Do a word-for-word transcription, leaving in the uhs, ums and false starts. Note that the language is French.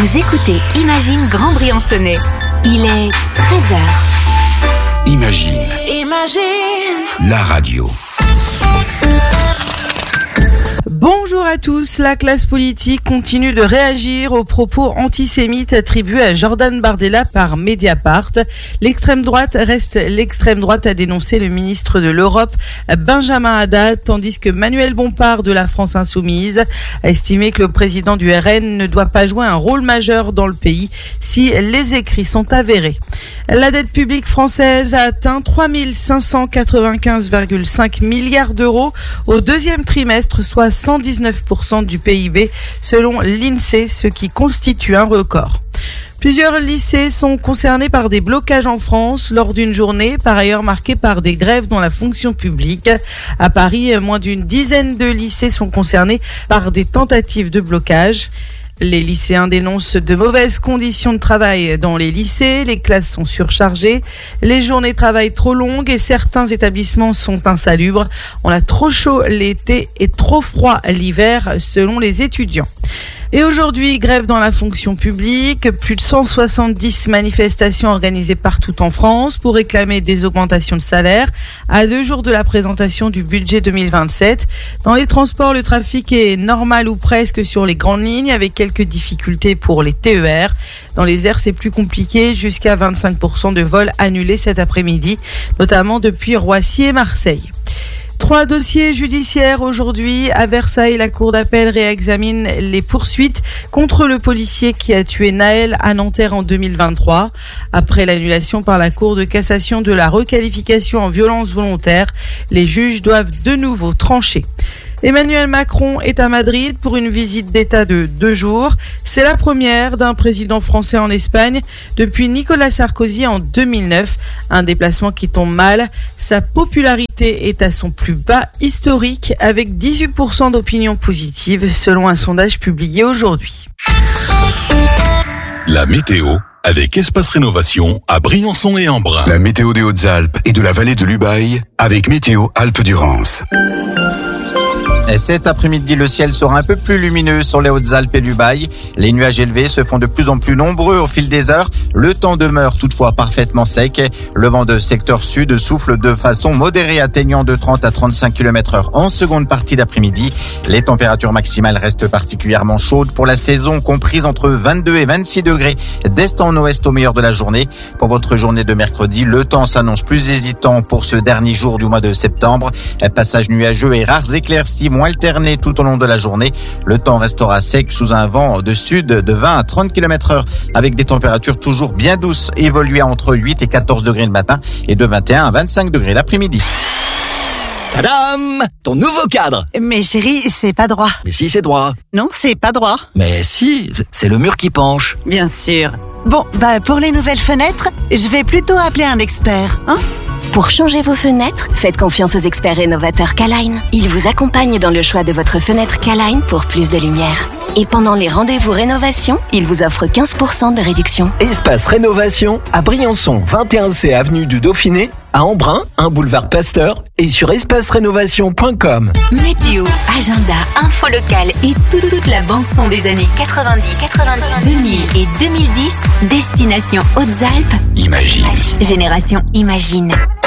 Vous écoutez Imagine Grand Briançonnais. Il est treize heures. Imagine. Imagine. La radio. Bonjour à tous, la classe politique continue de réagir aux propos antisémites attribués à Jordan Bardella par Mediapart. L'extrême droite reste l'extrême droite, a dénoncé le ministre de l'Europe Benjamin Haddad, tandis que Manuel Bompard de la France Insoumise a estimé que le président du R N ne doit pas jouer un rôle majeur dans le pays si les écrits sont avérés. La dette publique française a atteint trois mille cinq cent quatre-vingt-quinze virgule cinq milliards d'euros au deuxième trimestre, soit cent dix-neuf pour cent du P I B selon l'INSEE, ce qui constitue un record. Plusieurs lycées sont concernés par des blocages en France lors d'une journée, par ailleurs marquée par des grèves dans la fonction publique. À Paris, moins d'une dizaine de lycées sont concernés par des tentatives de blocage. Les lycéens dénoncent de mauvaises conditions de travail dans les lycées, les classes sont surchargées, les journées de travail trop longues et certains établissements sont insalubres. On a trop chaud l'été et trop froid l'hiver selon les étudiants. Et aujourd'hui, grève dans la fonction publique, plus de cent soixante-dix manifestations organisées partout en France pour réclamer des augmentations de salaire à deux jours de la présentation du budget deux mille vingt-sept. Dans les transports, le trafic est normal ou presque sur les grandes lignes avec quelques difficultés pour les T E R. Dans les airs, c'est plus compliqué, jusqu'à vingt-cinq pour cent de vols annulés cet après-midi, notamment depuis Roissy et Marseille. Trois dossiers judiciaires aujourd'hui. À Versailles, la cour d'appel réexamine les poursuites contre le policier qui a tué Naël à Nanterre en deux mille vingt-trois. Après l'annulation par la cour de cassation de la requalification en violence volontaire, les juges doivent de nouveau trancher. Emmanuel Macron est à Madrid pour une visite d'État de deux jours. C'est la première d'un président français en Espagne depuis Nicolas Sarkozy en deux mille neuf. Un déplacement qui tombe mal. Sa popularité est à son plus bas historique avec dix-huit pour cent d'opinion positive selon un sondage publié aujourd'hui. La météo avec Espace Rénovation à Briançon et Embrun. La météo des Hautes-Alpes et de la vallée de l'Ubaye avec Météo Alpes-Durance. Cet après-midi, le ciel sera un peu plus lumineux sur les Hautes-Alpes et l'Ubaye. Les nuages élevés se font de plus en plus nombreux au fil des heures. Le temps demeure toutefois parfaitement sec. Le vent de secteur sud souffle de façon modérée, atteignant de trente à trente-cinq kilomètres heure en seconde partie d'après-midi. Les températures maximales restent particulièrement chaudes pour la saison, comprises entre vingt-deux et vingt-six degrés d'est en ouest au meilleur de la journée. Pour votre journée de mercredi, le temps s'annonce plus hésitant pour ce dernier jour du mois de septembre. Passage nuageux et rares éclaircies vont alterner tout au long de la journée. Le temps restera sec sous un vent de sud de vingt à trente kilomètres heure avec des températures toujours bien douces, évoluant entre huit et quatorze degrés le matin et de vingt et un à vingt-cinq degrés l'après-midi. Tadam! Ton nouveau cadre! Mais chérie, c'est pas droit. Mais si, c'est droit. Non, c'est pas droit. Mais si, c'est le mur qui penche. Bien sûr. Bon, bah pour les nouvelles fenêtres, je vais plutôt appeler un expert, hein? Pour changer vos fenêtres, faites confiance aux experts rénovateurs K-Line. Ils vous accompagnent dans le choix de votre fenêtre K-Line pour plus de lumière. Et pendant les rendez-vous rénovation, ils vous offrent quinze pour cent de réduction. Espace Rénovation à Briançon, vingt et un C avenue du Dauphiné, à Embrun, un boulevard Pasteur et sur espace rénovation point com. Météo, agenda, info locale et tout, toute la bande-son des années quatre-vingt-dix, quatre-vingt-dix, deux mille et deux mille dix. Destination Hautes-Alpes. Imagine. Génération Imagine.